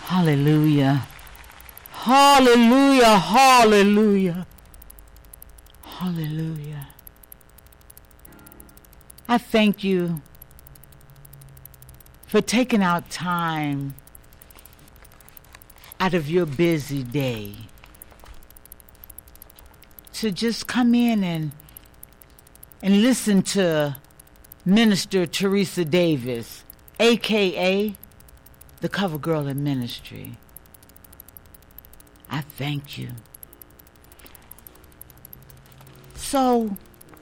Hallelujah. Hallelujah. Hallelujah. Hallelujah. I thank you for taking out time out of your busy day to just come in and listen to Minister Teresa Davis, a.k.a. the cover girl in ministry. I thank you. So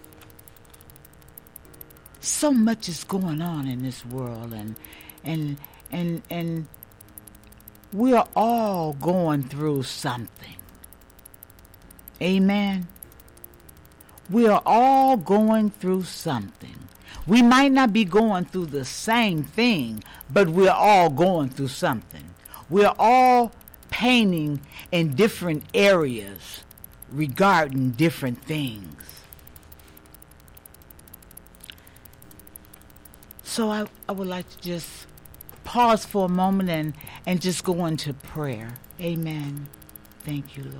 much is going on in this world, and we are all going through something. Amen. We are all going through something. We might not be going through the same thing, but we're all going through something. We're all painting in different areas regarding different things. So I would like to just pause for a moment and just go into prayer. Amen. Thank you, Lord.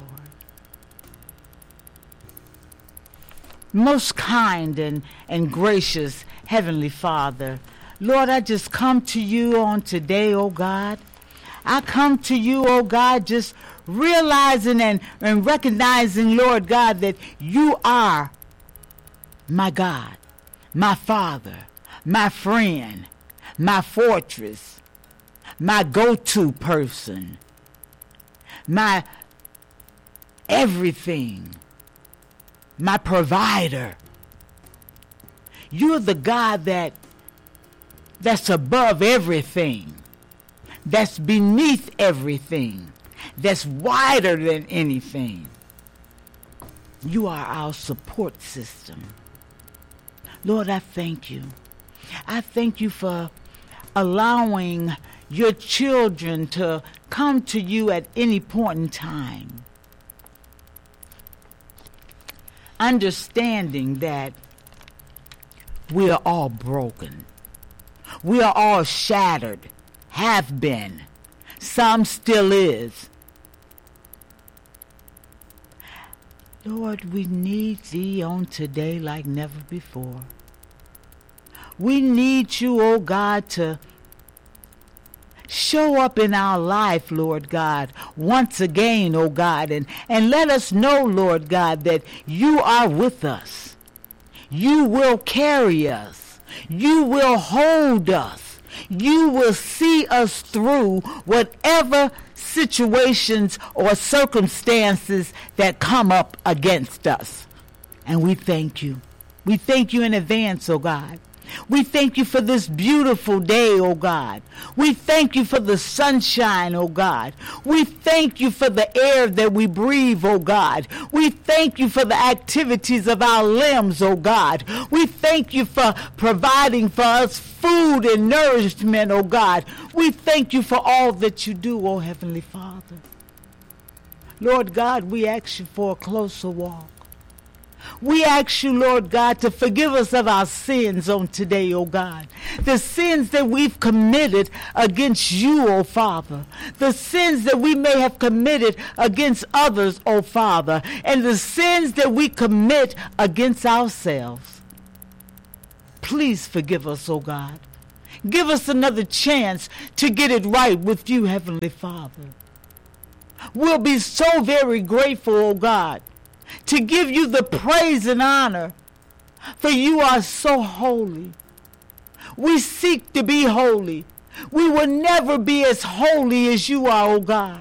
Most kind and gracious Heavenly Father, Lord, I just come to you on today, oh God. I come to you, oh God, just realizing and recognizing, Lord God, that you are my God, my Father, my friend, my fortress, my go-to person, my everything, my provider. You're the God that's above everything, that's beneath everything, that's wider than anything. You are our support system. Lord, I thank you. I thank you for allowing your children to come to you at any point in time, understanding that we are all broken. We are all shattered, have been. Some still is. Lord, we need thee on today like never before. We need you, oh God, to show up in our life, Lord God, once again, oh God, and let us know, Lord God, that you are with us. You will carry us. You will hold us. You will see us through whatever situations or circumstances that come up against us. And we thank you. We thank you in advance, oh God. We thank you for this beautiful day, oh God. We thank you for the sunshine, oh God. We thank you for the air that we breathe, oh God. We thank you for the activities of our limbs, oh God. We thank you for providing for us food and nourishment, oh God. We thank you for all that you do, oh Heavenly Father. Lord God, we ask you for a closer walk. We ask you, Lord God, to forgive us of our sins on today, oh God. The sins that we've committed against you, oh Father. The sins that we may have committed against others, oh Father. And the sins that we commit against ourselves. Please forgive us, oh God. Give us another chance to get it right with you, Heavenly Father. We'll be so very grateful, oh God, to give you the praise and honor, for you are so holy. We seek to be holy. We will never be as holy as you are, oh God.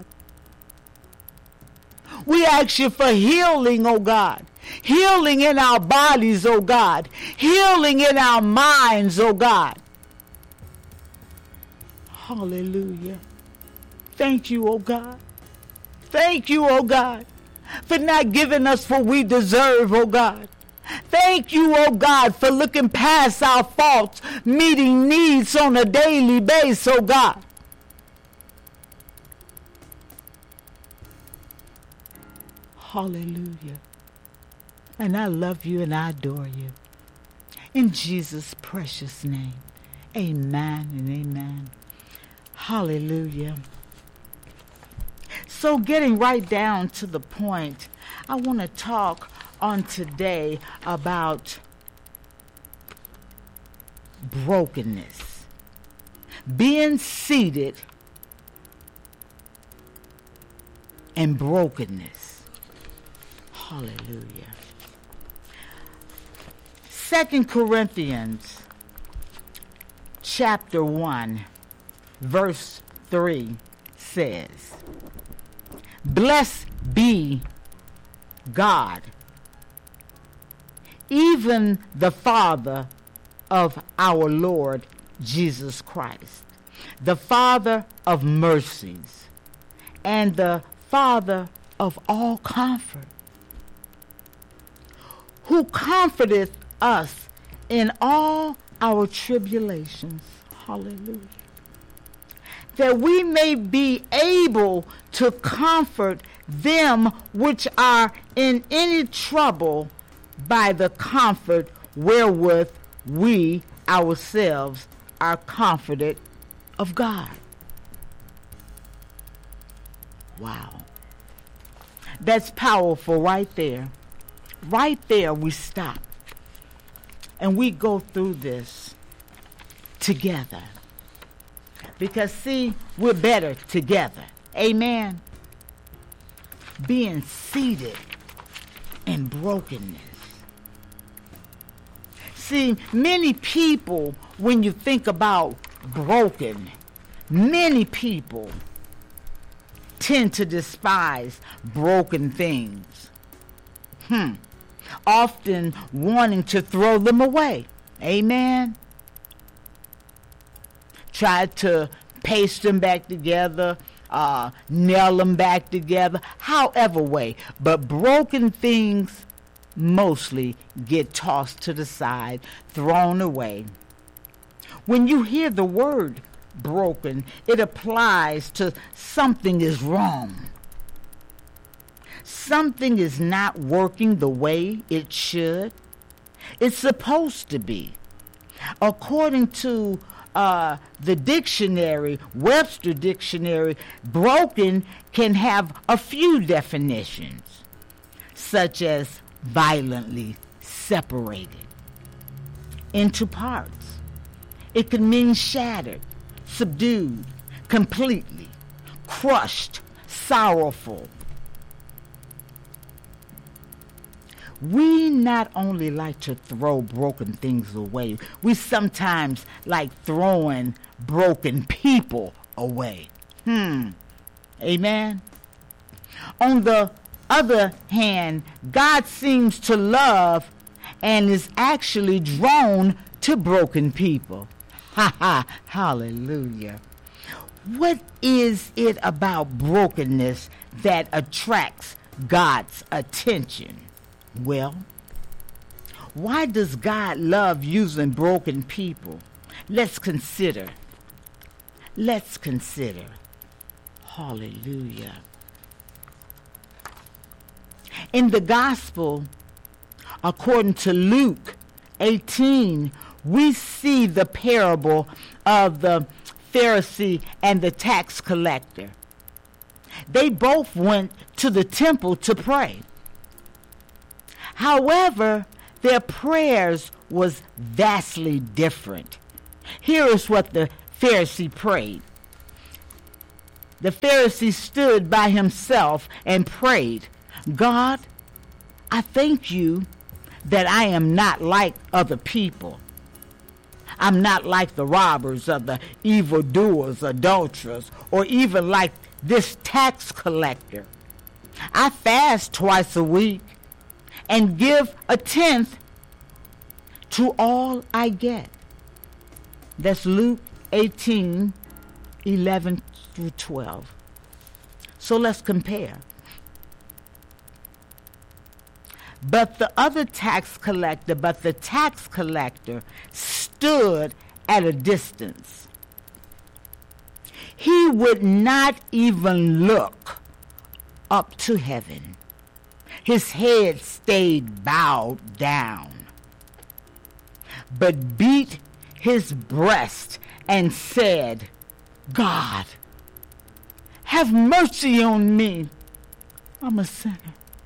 We ask you for healing, oh God. Healing in our bodies, oh God. Healing in our minds, oh God. Hallelujah. Thank you, oh God. Thank you, oh God, for not giving us what we deserve, oh God. Thank you, oh God, for looking past our faults, meeting needs on a daily basis, oh God. Hallelujah. And I love you and I adore you. In Jesus' precious name, amen and amen. Hallelujah. So getting right down to the point, I want to talk on today about brokenness. Being seated in brokenness. Hallelujah. 2 Corinthians chapter 1, verse 3 says, "Blessed be God, even the Father of our Lord Jesus Christ, the Father of mercies, and the Father of all comfort, who comforteth us in all our tribulations." Hallelujah. "That we may be able to comfort them which are in any trouble by the comfort wherewith we ourselves are comforted of God." Wow. That's powerful right there. Right there we stop. And we go through this together. Because, see, we're better together. Amen. Being seated in brokenness. See, many people, when you think about broken, many people tend to despise broken things. Often wanting to throw them away. Amen. Try to paste them back together, nail them back together, however way. But broken things mostly get tossed to the side, thrown away. When you hear the word broken, it applies to something is wrong. Something is not working the way it should. It's supposed to be. According to the dictionary, Webster Dictionary, broken can have a few definitions, such as violently separated into parts. It can mean shattered, subdued, completely, crushed, sorrowful. We not only like to throw broken things away, we sometimes like throwing broken people away. Amen. On the other hand, God seems to love and is actually drawn to broken people. Hallelujah. What is it about brokenness that attracts God's attention? Well, why does God love using broken people? Let's consider. Hallelujah. In the gospel, according to Luke 18, we see the parable of the Pharisee and the tax collector. They both went to the temple to pray. However, their prayers was vastly different. Here is what the Pharisee prayed. The Pharisee stood by himself and prayed, "God, I thank you that I am not like other people. I'm not like the robbers or the evildoers, adulterers, or even like this tax collector. I fast twice a week and give a tenth to all I get." That's Luke 18, 11 through 12. So let's compare. But the tax collector stood at a distance. He would not even look up to heaven. His head stayed bowed down, but beat his breast and said, "God, Have mercy on me. I'm a sinner.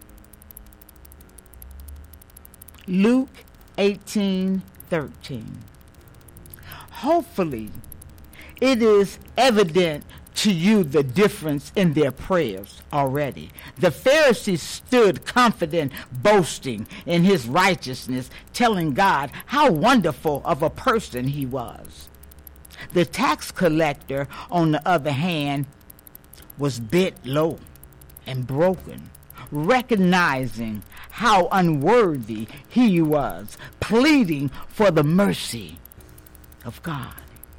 Luke 18:13. Hopefully, it is evident to you the difference in their prayers already. The Pharisees stood confident, boasting in his righteousness, telling God how wonderful of a person he was. The tax collector, on the other hand, was bent low and broken, recognizing how unworthy he was, pleading for the mercy of God.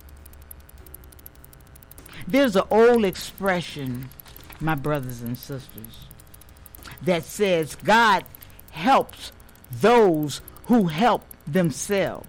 There's an old expression, my brothers and sisters, that says God helps those who help themselves.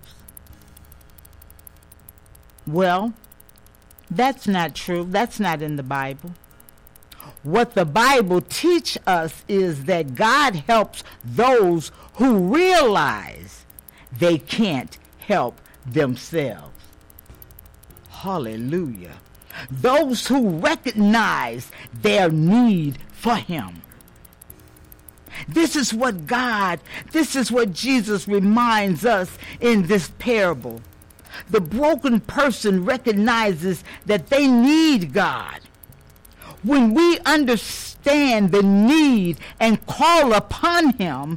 Well, that's not true. That's not in the Bible. What the Bible teaches us is that God helps those who realize they can't help themselves. Hallelujah. Those who recognize their need for him. This is what Jesus reminds us in this parable. The broken person recognizes that they need God. When we understand the need and call upon him,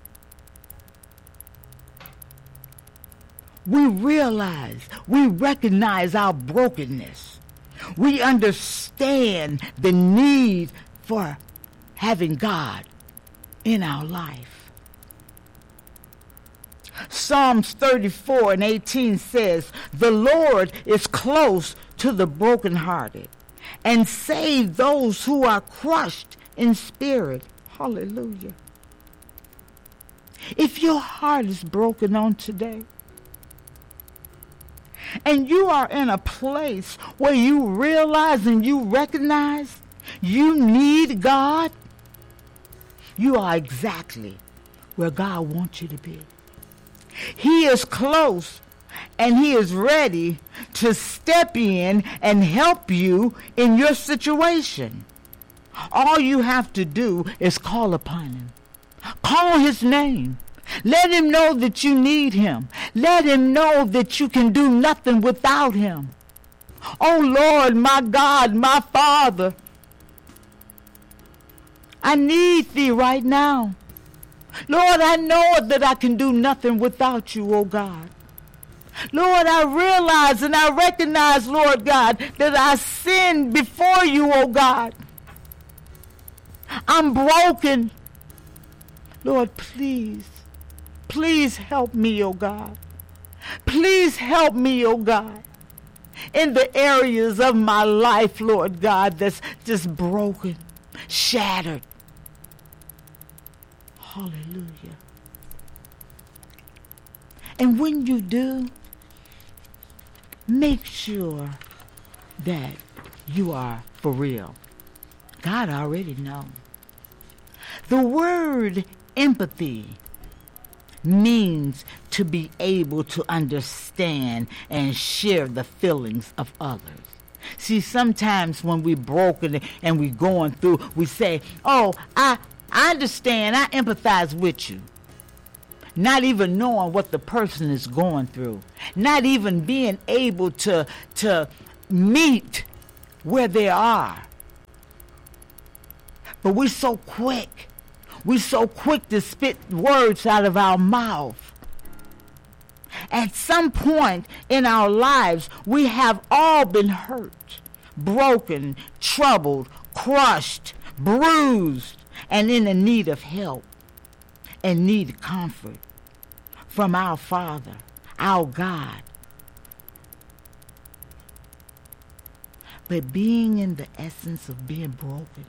we recognize our brokenness. We understand the need for having God in our life. Psalms 34:18 says, "The Lord is close to the brokenhearted and save those who are crushed in spirit." Hallelujah. If your heart is broken on today, and you are in a place where you realize and you recognize you need God, you are exactly where God wants you to be. He is close and he is ready to step in and help you in your situation. All you have to do is call upon him. Call his name. Let him know that you need him. Let him know that you can do nothing without him. Oh Lord, my God, my Father, I need thee right now. Lord, I know that I can do nothing without you, oh God. Lord, I realize and I recognize, Lord God, that I sinned before you, oh God. I'm broken. Lord, please help me, oh God. Please help me, oh God, in the areas of my life, Lord God, that's just broken, shattered. Hallelujah. And when you do, make sure that you are for real. God already knows. The word empathy means to be able to understand and share the feelings of others. See, sometimes when we're broken and we're going through, we say, oh, I understand, I empathize with you. Not even knowing what the person is going through. Not even being able to meet where they are. But we're so quick. We're so quick to spit words out of our mouth. At some point in our lives, we have all been hurt, broken, troubled, crushed, bruised, and in the need of help and need comfort from our Father, our God. But being in the essence of being broken,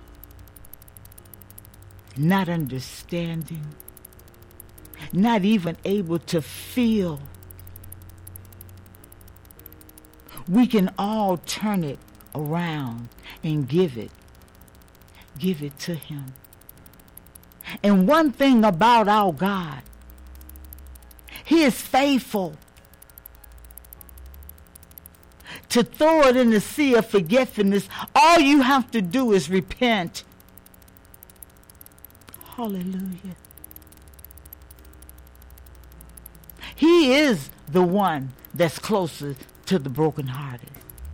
not understanding, not even able to feel, we can all turn it around and give it to him. And one thing about our God, he is faithful to throw it in the sea of forgetfulness. All you have to do is repent. Hallelujah. He is the one that's closest to the brokenhearted.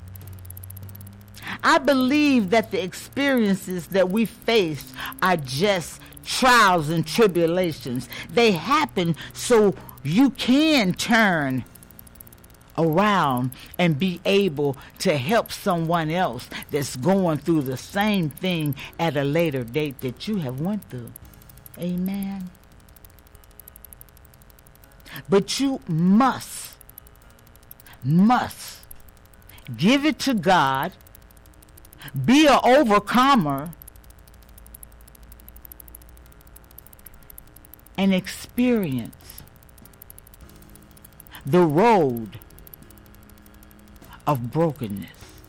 I believe that the experiences that we face are just trials and tribulations. They happen so you can turn around and be able to help someone else that's going through the same thing at a later date that you have went through. Amen. But you must give it to God, be an overcomer, and experience the road of brokenness.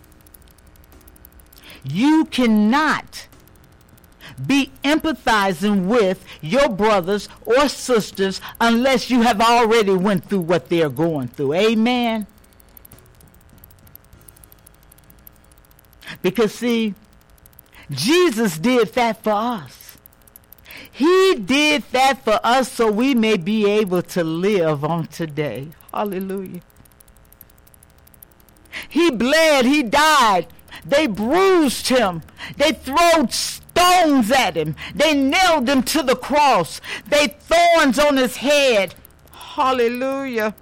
You cannot be empathizing with your brothers or sisters unless you have already went through what they're going through. Amen. Because see, Jesus did that for us. He did that for us so we may be able to live on today. Hallelujah. He bled, he died. They bruised him. They threw stones at him. They nailed him to the cross. They thorns on his head. Hallelujah.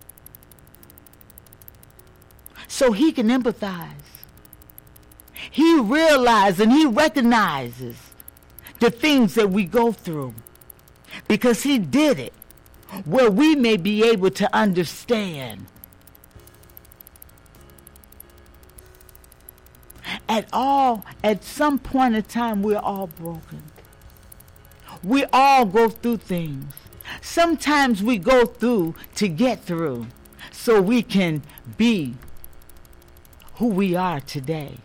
So he can empathize. He realizes and he recognizes the things that we go through because he did it where we may be able to understand. At some point in time, we're all broken. We all go through things. Sometimes we go through to get through so we can be who we are today.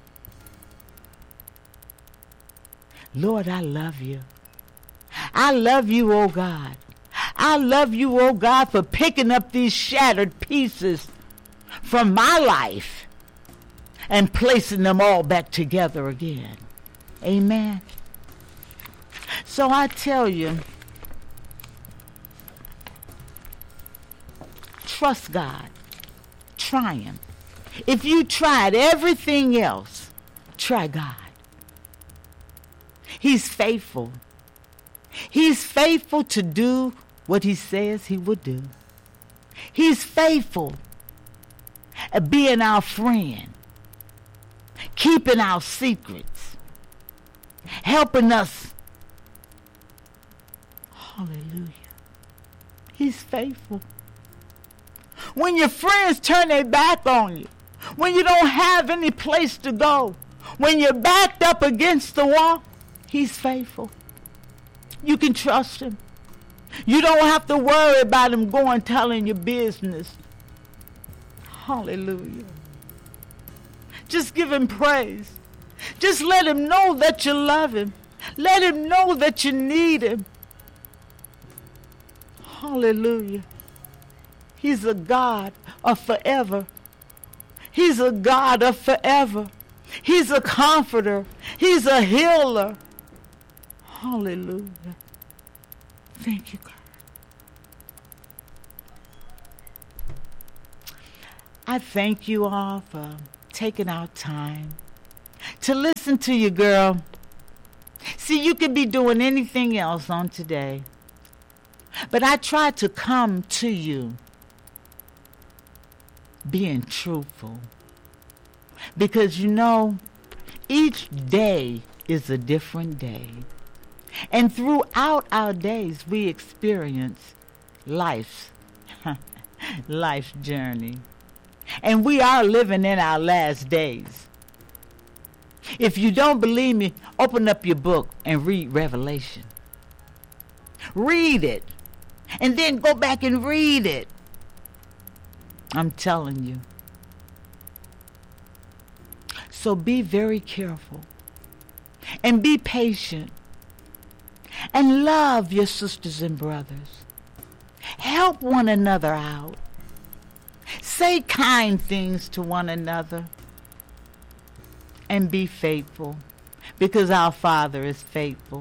Lord, I love you. I love you, oh God. I love you, oh God, for picking up these shattered pieces from my life and placing them all back together again. Amen. So I tell you, trust God. Try him. If you tried everything else, try God. He's faithful. He's faithful to do what he says he would do. He's faithful at being our friend, keeping our secrets, helping us. Hallelujah. He's faithful. When your friends turn their back on you, when you don't have any place to go, when you're backed up against the wall, he's faithful. You can trust him. You don't have to worry about him going telling your business. Hallelujah. Just give him praise. Just let him know that you love him. Let him know that you need him. Hallelujah. He's a God of forever. He's a God of forever. He's a comforter. He's a healer. Hallelujah. Thank you, God. I thank you all for taking our time to listen to you, girl. See, you could be doing anything else on today, but I try to come to you being truthful, because you know, each day is a different day. And throughout our days, we experience life's journey. And we are living in our last days. If you don't believe me, open up your book and read Revelation. Read it. And then go back and read it. I'm telling you. So be very careful. And be patient. And love your sisters and brothers. Help one another out. Say kind things to one another. And be faithful, because our Father is faithful.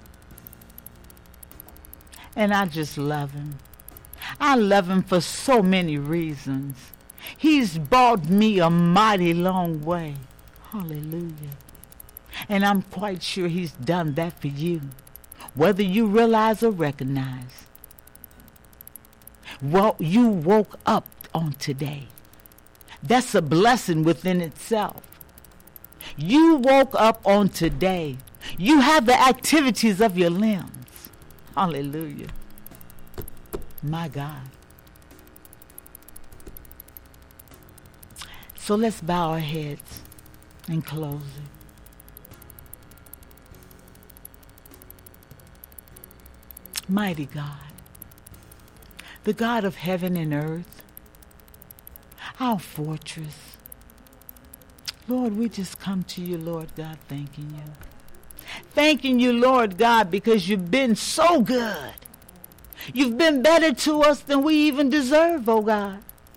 And I just love him. I love him for so many reasons. He's brought me a mighty long way. Hallelujah. And I'm quite sure he's done that for you, whether you realize or recognize. Well, you woke up on today. That's a blessing within itself. You woke up on today. You have the activities of your limbs. Hallelujah. My God. So let's bow our heads and close it. Mighty God, the God of heaven and earth, our fortress. Lord, we just come to you, Lord God, thanking you. Thanking you, Lord God, because you've been so good. You've been better to us than we even deserve, oh God.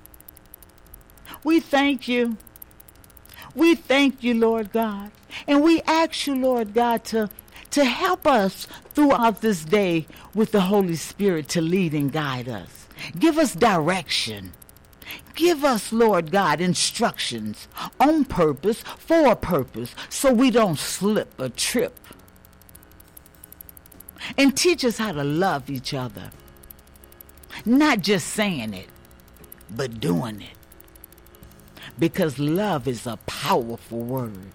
We thank you. We thank you, Lord God. And we ask you, Lord God, to help us throughout this day with the Holy Spirit to lead and guide us. Give us direction. Give us, Lord God, instructions on purpose, for a purpose, so we don't slip or trip. And teach us how to love each other. Not just saying it, but doing it. Because love is a powerful word.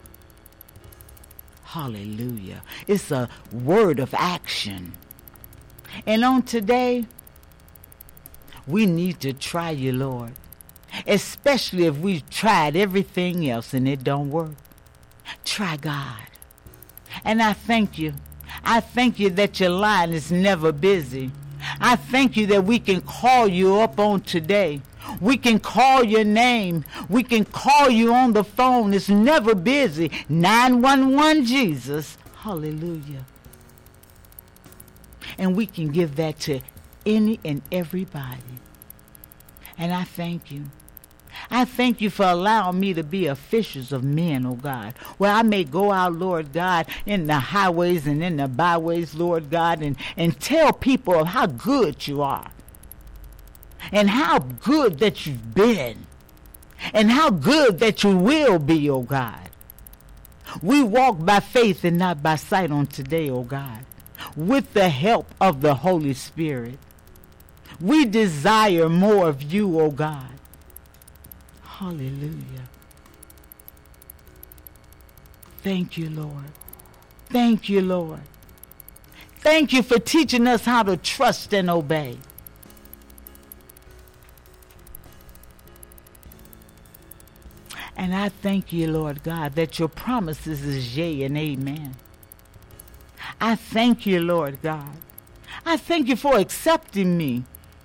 Hallelujah. It's a word of action. And on today, we need to try you, Lord. Especially if we've tried everything else and it don't work. Try God. And I thank you. I thank you that your line is never busy. I thank you that we can call you up on today. We can call your name. We can call you on the phone. It's never busy. 911 Jesus. Hallelujah. And we can give that to any and everybody. And I thank you. I thank you for allowing me to be a fishers of men, oh God, where I may go out, Lord God, in the highways and in the byways, Lord God, and tell people of how good you are and how good that you've been and how good that you will be, oh God. We walk by faith and not by sight on today, oh God, with the help of the Holy Spirit. We desire more of you, oh God. Hallelujah. Thank you, Lord. Thank you, Lord. Thank you for teaching us how to trust and obey. And I thank you, Lord God, that your promises is yea and amen. I thank you, Lord God. I thank you for accepting me.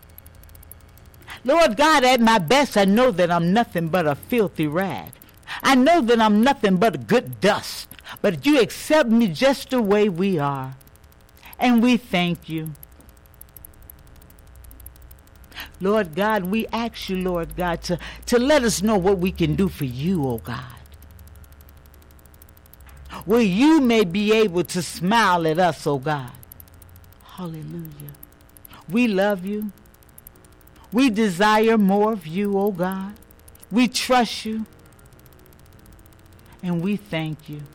Lord God, at my best, I know that I'm nothing but a filthy rag. I know that I'm nothing but good dust. But you accept me just the way we are. And we thank you. Lord God, we ask you, Lord God, to let us know what we can do for you, oh God. Where you may be able to smile at us, oh God. Hallelujah. We love you. We desire more of you, oh God. We trust you. And we thank you.